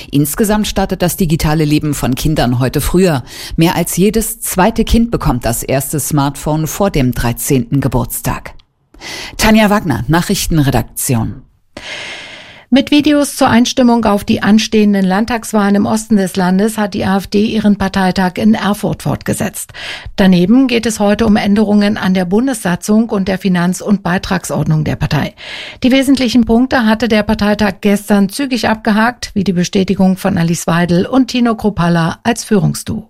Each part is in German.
Insgesamt startet das digitale Leben von Kindern heute früher. Mehr als jedes zweite Kind bekommt das erste Smartphone vor dem 13. Geburtstag. Tanja Wagner, Nachrichtenredaktion. Mit Videos zur Einstimmung auf die anstehenden Landtagswahlen im Osten des Landes hat die AfD ihren Parteitag in Erfurt fortgesetzt. Daneben geht es heute um Änderungen an der Bundessatzung und der Finanz- und Beitragsordnung der Partei. Die wesentlichen Punkte hatte der Parteitag gestern zügig abgehakt, wie die Bestätigung von Alice Weidel und Tino Kruppalla als Führungsduo.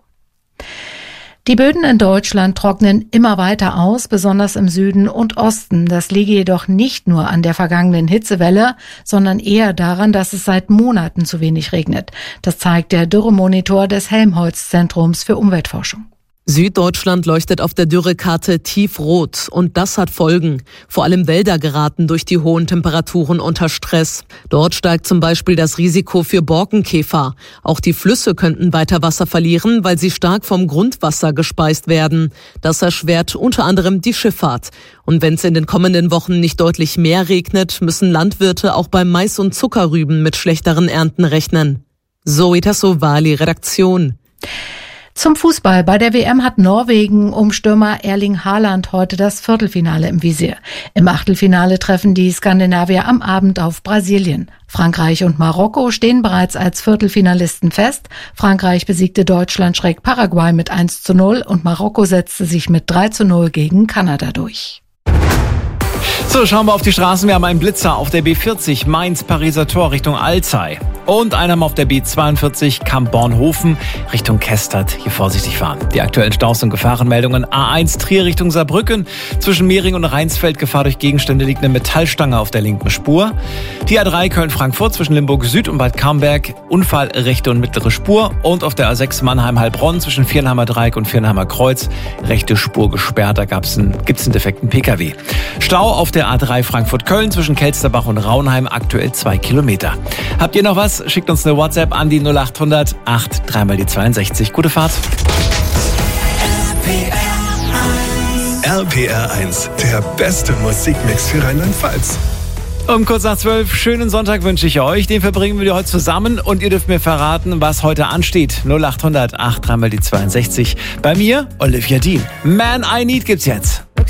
Die Böden in Deutschland trocknen immer weiter aus, besonders im Süden und Osten. Das liege jedoch nicht nur an der vergangenen Hitzewelle, sondern eher daran, dass es seit Monaten zu wenig regnet. Das zeigt der Dürremonitor des Helmholtz-Zentrums für Umweltforschung. Süddeutschland leuchtet auf der Dürrekarte tiefrot und das hat Folgen. Vor allem Wälder geraten durch die hohen Temperaturen unter Stress. Dort steigt zum Beispiel das Risiko für Borkenkäfer. Auch die Flüsse könnten weiter Wasser verlieren, weil sie stark vom Grundwasser gespeist werden. Das erschwert unter anderem die Schifffahrt. Und wenn es in den kommenden Wochen nicht deutlich mehr regnet, müssen Landwirte auch beim Mais und Zuckerrüben mit schlechteren Ernten rechnen. Zoe Tassovali, Redaktion. Zum Fußball. Bei der WM hat Norwegen um Stürmer Erling Haaland heute das Viertelfinale im Visier. Im Achtelfinale treffen die Skandinavier am Abend auf Brasilien. Frankreich und Marokko stehen bereits als Viertelfinalisten fest. Frankreich besiegte Deutschland-Paraguay mit 1:0 und Marokko setzte sich mit 3:0 gegen Kanada durch. So, schauen wir auf die Straßen. Wir haben einen Blitzer auf der B40 Mainz-Pariser Tor Richtung Alzey. Und einen auf der B42 Kamp-Bornhofen Richtung Kestert. Hier vorsichtig fahren. Die aktuellen Staus und Gefahrenmeldungen. A1 Trier Richtung Saarbrücken. Zwischen Mehring und Rheinsfeld Gefahr durch Gegenstände liegt eine Metallstange auf der linken Spur. Die A3 Köln-Frankfurt zwischen Limburg Süd und Bad Camberg. Unfall rechte und mittlere Spur. Und auf der A6 Mannheim-Heilbronn zwischen Viernheimer Dreieck und Viernheimer Kreuz. Rechte Spur gesperrt. Da gibt's einen defekten Pkw. Stau auf der A3 Frankfurt-Köln zwischen Kelsterbach und Raunheim. Aktuell 2 Kilometer. Habt ihr noch was? Schickt uns eine WhatsApp an die 0800 8 3 mal die 62. Gute Fahrt. RPR 1, der beste Musikmix für Rheinland-Pfalz. Um kurz nach 12, schönen Sonntag wünsche ich euch. Den verbringen wir heute zusammen und ihr dürft mir verraten, was heute ansteht. 0800 8 3 mal die 62. Bei mir, Olivia Dean. Man I Need gibt's jetzt.